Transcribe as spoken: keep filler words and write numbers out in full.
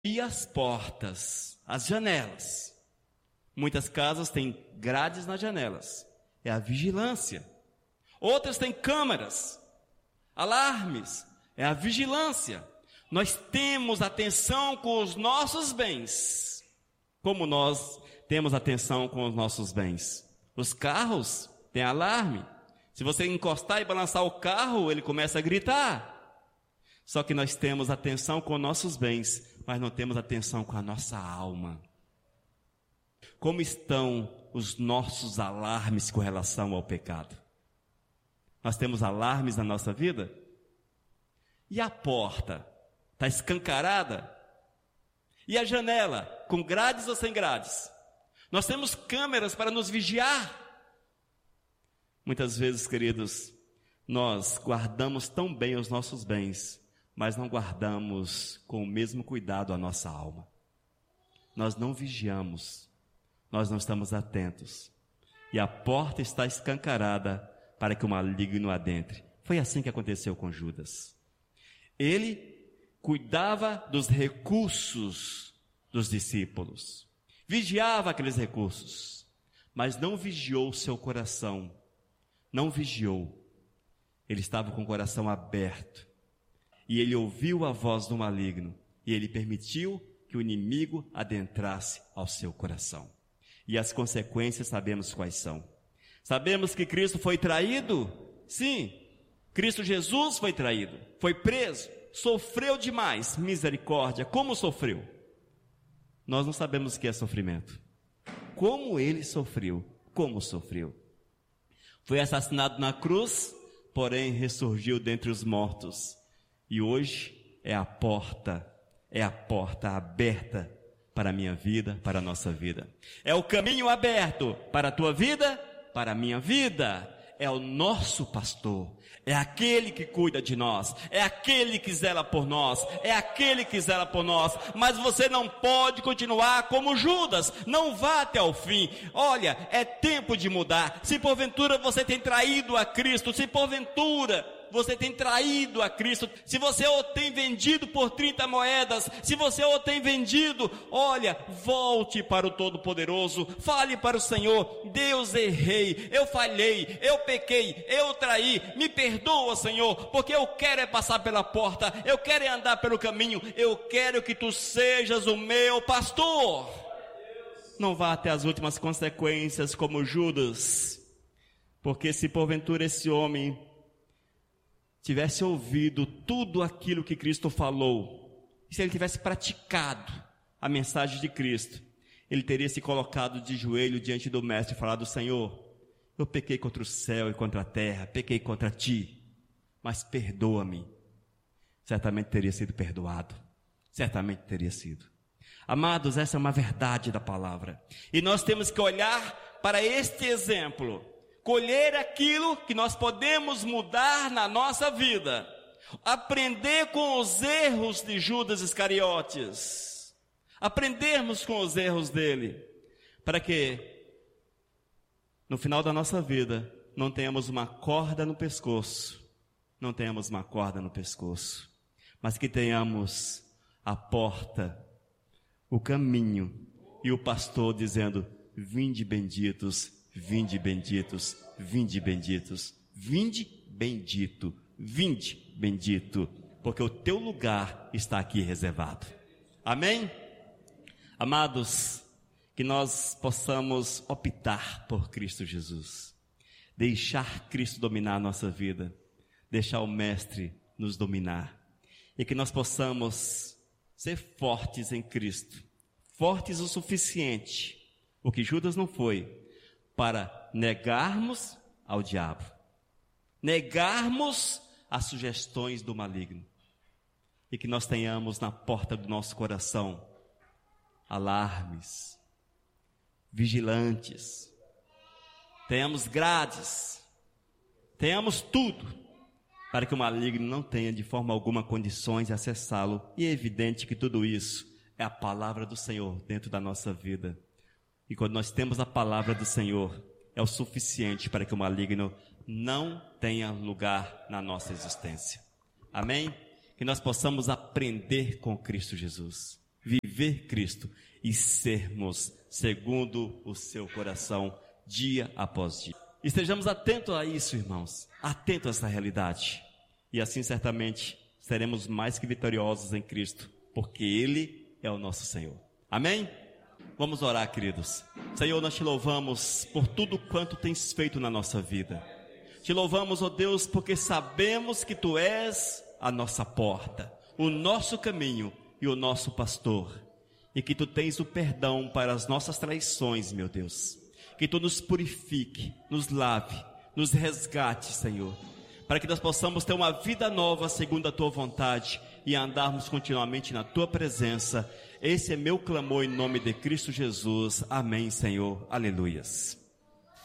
E as portas, as janelas. Muitas casas têm grades nas janelas. É a vigilância. Outras têm câmeras, alarmes. É a vigilância. Nós temos atenção com os nossos bens. Como nós temos atenção com os nossos bens? Os carros têm alarme. Se você encostar e balançar o carro, ele começa a gritar. Só que nós temos atenção com nossos bens, mas não temos atenção com a nossa alma. Como estão os nossos alarmes com relação ao pecado? Nós temos alarmes na nossa vida? E a porta? Está escancarada? E a janela? Com grades ou sem grades? Nós temos câmeras para nos vigiar. Muitas vezes, queridos, nós guardamos tão bem os nossos bens, mas não guardamos com o mesmo cuidado a nossa alma. Nós não vigiamos, nós não estamos atentos. E a porta está escancarada para que o maligno adentre. Foi assim que aconteceu com Judas. Ele cuidava dos recursos dos discípulos. Vigiava aqueles recursos, mas não vigiou o seu coração. Não vigiou. Ele estava com o coração aberto. E ele ouviu a voz do maligno, e ele permitiu que o inimigo adentrasse ao seu coração. E as consequências sabemos quais são. Sabemos que Cristo foi traído? Sim, Cristo Jesus foi traído, foi preso, sofreu demais, misericórdia. Como sofreu? Nós não sabemos o que é sofrimento. Como ele sofreu? Como sofreu? Foi assassinado na cruz, porém ressurgiu dentre os mortos. E hoje é a porta, é a porta aberta para a minha vida, para a nossa vida. É o caminho aberto para a tua vida, para a minha vida. É o nosso pastor, é aquele que cuida de nós, é aquele que zela por nós, é aquele que zela por nós. Mas você não pode continuar como Judas, não vá até o fim. Olha, é tempo de mudar. Se porventura você tem traído a Cristo, se porventura você tem traído a Cristo, se você o tem vendido por trinta moedas, se você o tem vendido, olha, volte para o Todo-Poderoso, fale para o Senhor: Deus, errei, eu falhei, eu pequei, eu traí, me perdoa, Senhor, porque eu quero é passar pela porta, eu quero é andar pelo caminho, eu quero que tu sejas o meu pastor. Não vá até as últimas consequências como Judas, porque se porventura esse homem tivesse ouvido tudo aquilo que Cristo falou, e se ele tivesse praticado a mensagem de Cristo, ele teria se colocado de joelho diante do Mestre e falado: Senhor, eu pequei contra o céu e contra a terra, pequei contra ti, mas perdoa-me. Certamente teria sido perdoado, certamente teria sido. Amados, essa é uma verdade da palavra, e nós temos que olhar para este exemplo, colher aquilo que nós podemos mudar na nossa vida, aprender com os erros de Judas Iscariotes, aprendermos com os erros dele, para que no final da nossa vida não tenhamos uma corda no pescoço, não tenhamos uma corda no pescoço, mas que tenhamos a porta, o caminho e o pastor dizendo: vinde benditos, vinde benditos, vinde benditos, vinde bendito, vinde bendito, porque o teu lugar está aqui reservado. Amém? Amados, que nós possamos optar por Cristo Jesus, deixar Cristo dominar a nossa vida, deixar o Mestre nos dominar, e que nós possamos ser fortes em Cristo, fortes o suficiente, o que Judas não foi, para negarmos ao diabo, negarmos as sugestões do maligno, e que nós tenhamos na porta do nosso coração alarmes, vigilantes, tenhamos grades, tenhamos tudo, para que o maligno não tenha de forma alguma condições de acessá-lo. E é evidente que tudo isso é a palavra do Senhor dentro da nossa vida. E quando nós temos a palavra do Senhor, é o suficiente para que o maligno não tenha lugar na nossa existência. Amém? Que nós possamos aprender com Cristo Jesus. viver Cristo e sermos segundo o seu coração, dia após dia. Estejamos atentos a isso, irmãos, atentos a essa realidade. E assim, certamente, seremos mais que vitoriosos em Cristo, porque Ele é o nosso Senhor. Amém? Vamos orar, queridos. Senhor, nós te louvamos por tudo quanto tens feito na nossa vida. Te louvamos, ó Deus, porque sabemos que Tu és a nossa porta, o nosso caminho e o nosso pastor. E que Tu tens o perdão para as nossas traições, meu Deus. Que Tu nos purifique, nos lave, nos resgate, Senhor, para que nós possamos ter uma vida nova segundo a Tua vontade e andarmos continuamente na Tua presença. Esse é meu clamor em nome de Cristo Jesus. Amém, Senhor. Aleluias.